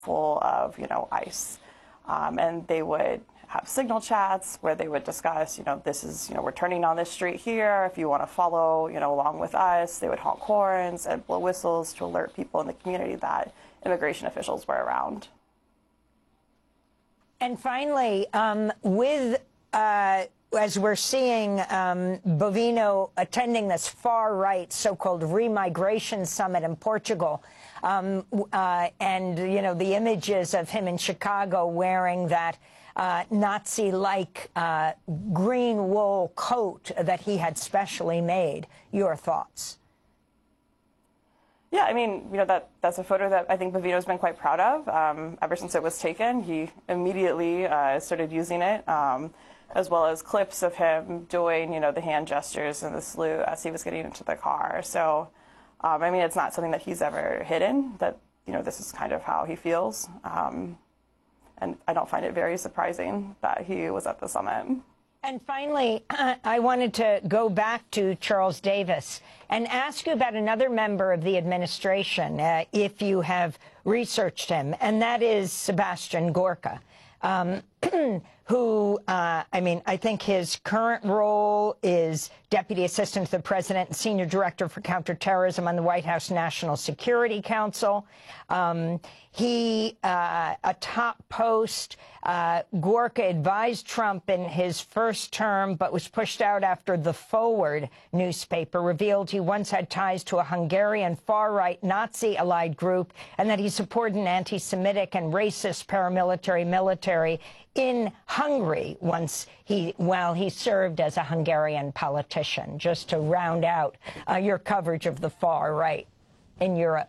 full of, ICE. And they would have signal chats where they would discuss, this is, we're turning on this street here. If you want to follow, along with us, they would honk horns and blow whistles to alert people in the community that immigration officials were around. And finally, as we're seeing Bovino attending this far-right so-called remigration summit in Portugal, and, the images of him in Chicago wearing that Nazi-like green wool coat that he had specially made. Your thoughts? Yeah, I mean, that's a photo that I think Bovino's been quite proud of. Ever since it was taken, he immediately started using it, as well as clips of him doing, the hand gestures and the salute as he was getting into the car. So, it's not something that he's ever hidden, that, this is kind of how he feels. And I don't find it very surprising that he was at the summit. And finally, I wanted to go back to Charles Davis and ask you about another member of the administration, if you have researched him, and that is Sebastian Gorka, who, I think his current role is Deputy Assistant to the President and Senior Director for Counterterrorism on the White House National Security Council. A top post. Gorka advised Trump in his first term, but was pushed out after The Forward newspaper revealed he once had ties to a Hungarian far-right Nazi-allied group and that he supported an anti-Semitic and racist military in Hungary while he served as a Hungarian politician, just to round out your coverage of the far right in Europe.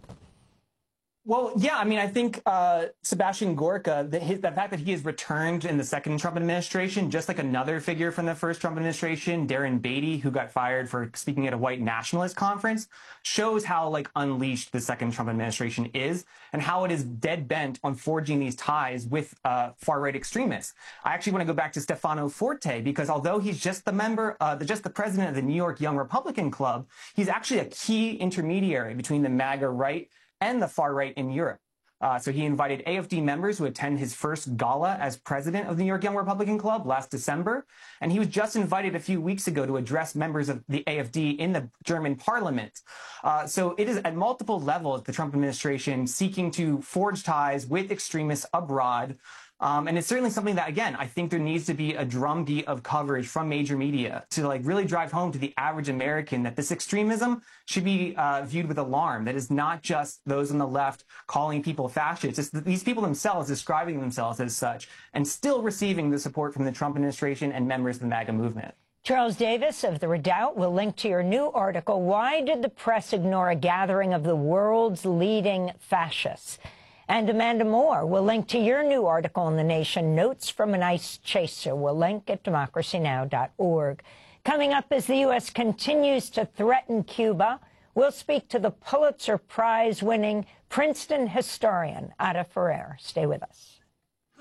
Well, yeah, I think Sebastian Gorka, the fact that he has returned in the second Trump administration, just like another figure from the first Trump administration, Darren Beatty, who got fired for speaking at a white nationalist conference, shows how unleashed the second Trump administration is and how it is dead bent on forging these ties with far-right extremists. I actually want to go back to Stefano Forte, because although he's just the president of the New York Young Republican Club, he's actually a key intermediary between the MAGA right and the far right in Europe. So he invited AfD members to attend his first gala as president of the New York Young Republican Club last December. And he was just invited a few weeks ago to address members of the AfD in the German parliament. So it is at multiple levels the Trump administration seeking to forge ties with extremists abroad. And it's certainly something that, again, I think there needs to be a drumbeat of coverage from major media to really drive home to the average American that this extremism should be viewed with alarm. That is not just those on the left calling people fascists. It's these people themselves describing themselves as such and still receiving the support from the Trump administration and members of the MAGA movement. Charles Davis of The Redoubt will link to your new article, Why Did the Press Ignore a Gathering of the World's Leading Fascists? And Amanda Moore will link to your new article in The Nation, Notes from an Ice Chaser. We'll link at democracynow.org. Coming up, as the U.S. continues to threaten Cuba, we'll speak to the Pulitzer Prize-winning Princeton historian, Ada Ferrer. Stay with us.